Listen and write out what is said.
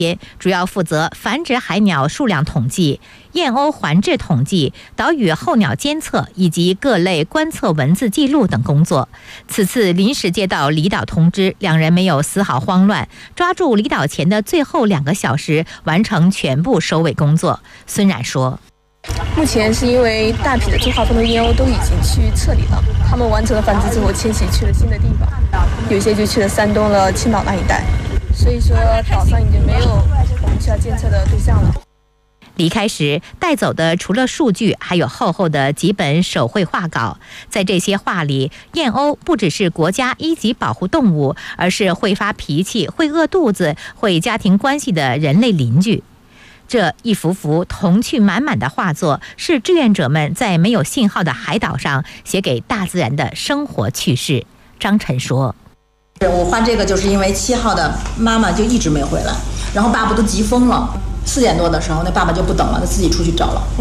主要负责繁殖海鸟数量统计、燕鸥环制统计、岛屿候鸟监测以及各类观测文字记录等工作。此次临时接到离岛通知，两人没有丝毫慌乱，抓住离岛前的最后2个小时，完成全部收尾工作。孙冉说：“ 目前是因为大批的中华风头燕鸥都已经去撤离了，他们完成了繁殖之后迁徙去了新的地方，有些就去了山东了、青岛那一带。所以说岛上已经没有我们需要监测的对象了。” 离开时带走的除了数据，还有厚厚的几本手绘画稿。在这些画里，燕鸥不只是国家1级保护动物，而是会发脾气、会饿肚子、会家庭关系的人类邻居。这一幅幅童趣满满的画作，是志愿者们在没有信号的海岛上写给大自然的生活趣事。张晨说：“ 我画这个就是因为7号的妈妈就一直没回来，然后爸爸都急疯了。4点多的时候，那爸爸就不等了，他自己出去找了。